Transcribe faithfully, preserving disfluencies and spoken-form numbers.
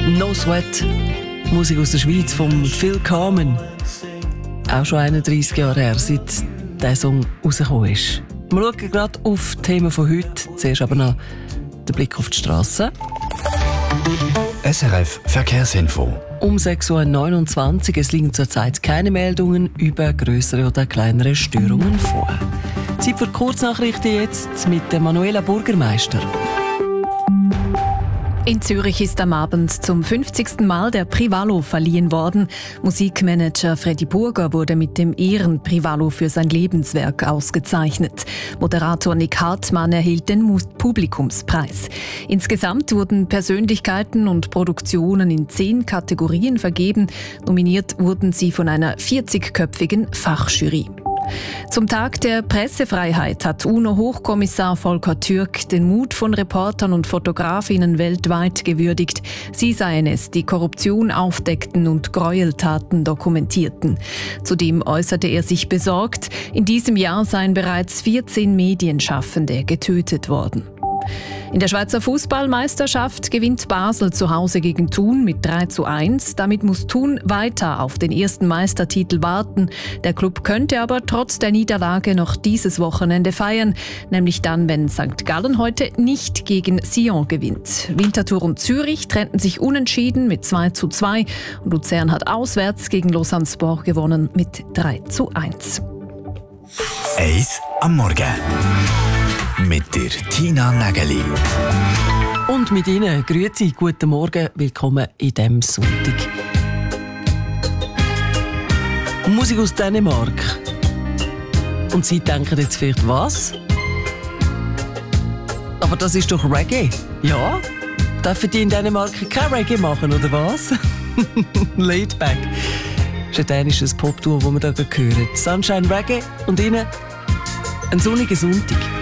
No Sweat, Musik aus der Schweiz von Phil Carmen. Auch schon einunddreissig Jahre her, seit dieser Song rausgekommen ist. Wir schauen gerade auf die Themen von heute. Zuerst aber noch der Blick auf die Straße. S R F Verkehrsinfo. Um sechs Uhr neunundzwanzig. Es liegen zurzeit keine Meldungen über grössere oder kleinere Störungen vor. Zeit für die Kurznachrichten jetzt mit der Manuela Burgermeister. In Zürich ist am Abend zum fünfzigsten Mal der Privalo verliehen worden. Musikmanager Freddy Burger wurde mit dem Ehren-Privalo für sein Lebenswerk ausgezeichnet. Moderator Nick Hartmann erhielt den Publikumspreis. Insgesamt wurden Persönlichkeiten und Produktionen in zehn Kategorien vergeben. Nominiert wurden sie von einer vierzigköpfigen Fachjury. Zum Tag der Pressefreiheit hat UNO-Hochkommissar Volker Türk den Mut von Reportern und Fotografinnen weltweit gewürdigt. Sie seien es, die Korruption aufdeckten und Gräueltaten dokumentierten. Zudem äußerte er sich besorgt, in diesem Jahr seien bereits vierzehn Medienschaffende getötet worden. In der Schweizer Fußballmeisterschaft gewinnt Basel zu Hause gegen Thun mit drei zu eins. Damit muss Thun weiter auf den ersten Meistertitel warten. Der Klub könnte aber trotz der Niederlage noch dieses Wochenende feiern, nämlich dann, wenn Sankt Gallen heute nicht gegen Sion gewinnt. Winterthur und Zürich trennten sich unentschieden mit zwei zu zwei und Luzern hat auswärts gegen Lausanne-Sport gewonnen mit drei zu eins. Eis am Morgen. Mit der Tina Nägeli. Und mit Ihnen, grüezi, guten Morgen, willkommen in diesem Sonntag. Musik aus Dänemark. Und Sie denken jetzt vielleicht, was? Aber das ist doch Reggae. Ja? Dürfen die in Dänemark kein Reggae machen, oder was? Laid Back. Das ist ein dänisches Pop-Duo, das wir hier hören. Sunshine Reggae und Ihnen ein sonniger Sonntag.